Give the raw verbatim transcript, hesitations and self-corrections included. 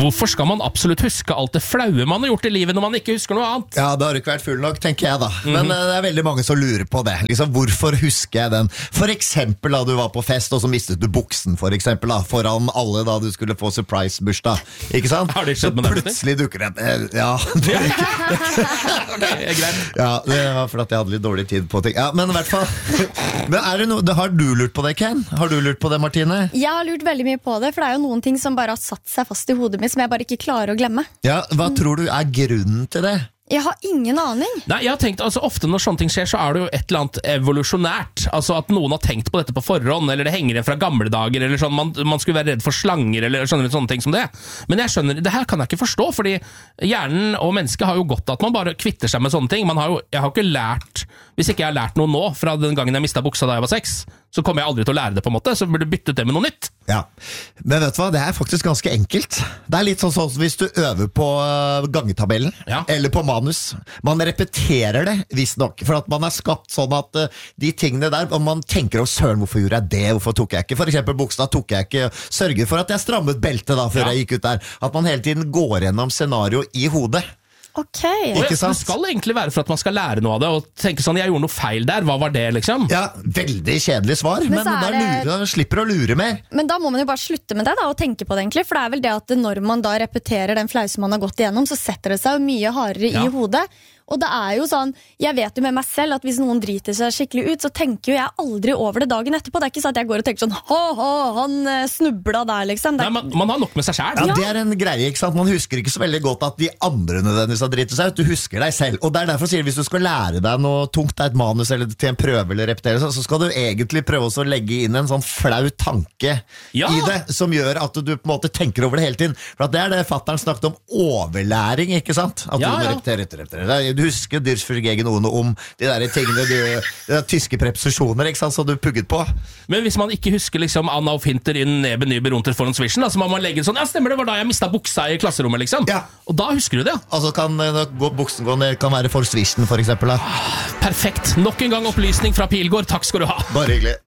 Hvorfor skal man absolutt huske alt det flaue man har gjort i livet når man ikke husker noe annet? Ja, det har ikke vært full nok, tenker jeg da. Men mm-hmm. det er veldig mange som lurer på det. Liksom, hvorfor husker jeg den? For eksempel da du var på fest, og så mistet du buksen, for eksempel da, foran alle da du skulle få surprise-bursdag. Ikke sant? Har det skjedd med deg? Plutselig dukker det. Ja, det er ikke. Okay, greit. Ja, det var fordi jeg hadde litt dårlig tid på ting. Ja, men i hvert fall. Men er det noe, har du lurt på det, Ken? Har du lurt på det, Martine? Jeg har lurt veldig mye på det, for det er jo noen ting som bare har satt seg fast i hodet mitt, som jeg bare ikke klarer å glemme. Ja, hva mm. tror du er grunnen til det? Jeg har ingen aning. Nei, jeg har tenkt, altså ofte når sånne ting skjer, så er det jo et eller annet evolusjonært. Altså at noen har tenkt på dette på forhånd, eller det henger igjen fra gamle dager, eller sånn, man, man skulle være redd for slanger, eller sånne, sånne ting som det. Men jeg skjønner, det her kan jeg ikke forstå, fordi hjernen og mennesket har jo godt at man bare kvitter seg med sånne ting. Man har jo, jeg har ikke lært, hvis ikke jeg har lært noe nå, fra den gangen jeg mistet buksa da jeg var seks, så kommer jeg aldri til å lære det på en måte, så burde du bytte det med noe nytt. Ja, men vet du hva, det er faktisk ganske enkelt. Det er litt sånn sånn hvis du øver på gangetabellen, ja. Eller på manus. Man repeterer det, visst nok, for at man er skapt sånn at uh, de tingene der, og man tenker om søren, hvorfor gjorde jeg det, hvorfor tok jeg ikke, for eksempel buksa tok jeg ikke, sørger for at jeg strammet beltet da, før ja. Jeg gikk ut der, at man hele tiden går gjennom scenario i hodet. Ok. Ikke sant? Det skal egentlig være for at man skal lære noe av det, og tenke sånn, jeg gjorde noe feil der, hva var det liksom? Ja, veldig kjedelig svar, men, men da, det... lurer, da slipper å lure mer. Men da må man jo bare slutte med det da, og tenke på det egentlig, for det er vel det at når man da repeterer den flause man har gått igjennom, så setter det seg jo mye hardere ja. I hodet. Og det er jo sånn, jeg vet jo med meg selv at hvis noen driter seg skikkelig ut, så tenker jo jeg aldri over det dagen etterpå. Det er ikke sånn at jeg går og tenker sånn, ha, ha, han snubla der liksom. Er... Nei, man, man har nok med seg selv. Ja, det er en greie, ikke sant? Man husker ikke så veldig godt at de andre nødvendigvis har dritet seg ut. Du husker deg selv. Og det er derfor jeg sier, hvis du skal lære deg noe tungt, det er et manus eller til en prøve eller repetere, så skal du egentlig prøve å legge inn en sånn flau tanke ja. I det, som gjør at du på en måte tenker over det hele tiden. For at det er det fatteren snakket om overlæring, ikke sant? At ja, du ja. repeterer, repeterer. Du husker dyrsfyrgegen noen om de der tingene du, de der tyske preposisjoner, ikke sant, som du pugget på. Men hvis man ikke husker liksom Anna og Finter inn nebe nyber runter foran svisjen, så må man legge sånn, ja stemmer det var da jeg mistet buksa i klasserommet liksom. Ja. Og da husker du det. Altså kan gå, buksen gå ned, kan være for svisjen for eksempel da. Perfekt. Nok en gang opplysning fra Pilgård. Takk skal du ha. Bare hyggelig.